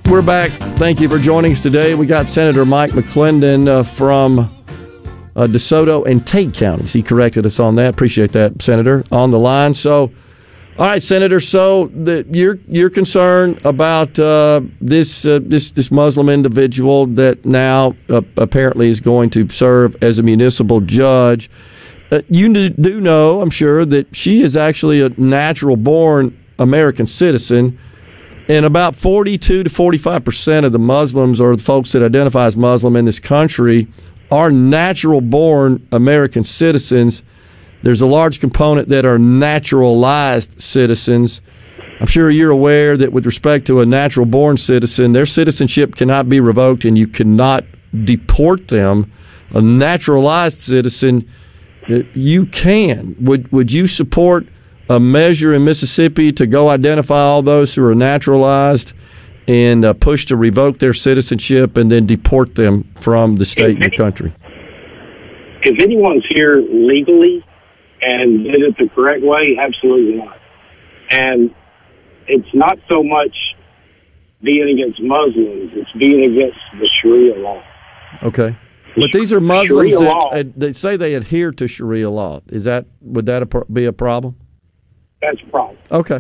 We're back. Thank you for joining us today. We got Senator Mike McClendon from DeSoto and Tate counties. He corrected us on that. Appreciate that, Senator, on the line. So, all right, Senator. So you're concerned about this Muslim individual that now apparently is going to serve as a municipal judge. You do know, I'm sure, that she is actually a natural-born American citizen. And about 42 to 45% of the Muslims or the folks that identify as Muslim in this country are natural-born American citizens. There's a large component that are naturalized citizens. I'm sure you're aware that with respect to a natural-born citizen, their citizenship cannot be revoked and you cannot deport them. A naturalized citizen, you can. Would you support a measure in Mississippi to go identify all those who are naturalized and push to revoke their citizenship and then deport them from the state and the country? If anyone's here legally and did it the correct way, absolutely not. And it's not so much being against Muslims, it's being against the Sharia law. Okay. But these are Muslims that they say they adhere to Sharia law. Would that be a problem? That's a problem. Okay.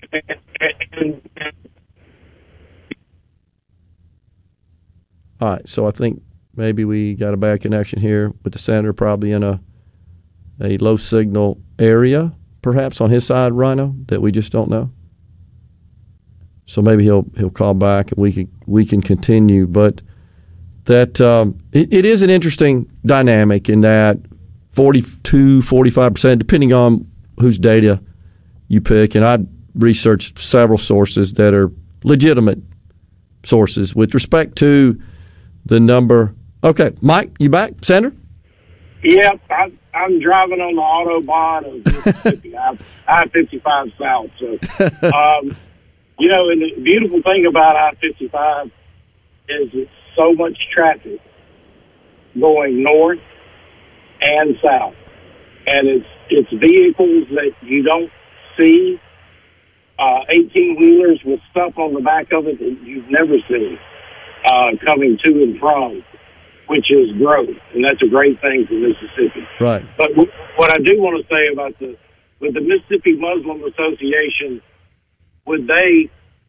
All right. So I think maybe we got a bad connection here with the senator, probably in a low signal area, perhaps on his side, Rhino, that we just don't know. So maybe he'll call back and we can continue. But that it is an interesting dynamic in that 42, 45%, depending on whose data you pick. And I researched several sources that are legitimate sources with respect to the number. Okay, Mike, you back, Senator? Yep, I'm driving on the Autobahn of Mississippi, I-55 South. So, and the beautiful thing about I-55 is it's so much traffic going north and south, and it's vehicles that you don't see, 18-wheelers with stuff on the back of it that you've never seen coming to and from, which is growth, and that's a great thing for Mississippi. Right. But what I do want to say about with the Mississippi Muslim Association, would they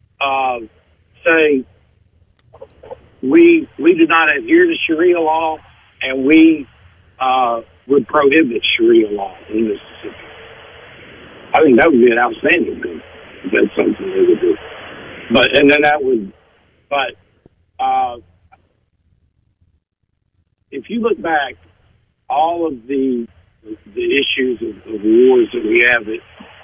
say we do not adhere to Sharia law and we would prohibit Sharia law in Mississippi? I think that would be an outstanding thing if that's something they would do. But if you look back, all of the issues of wars that we have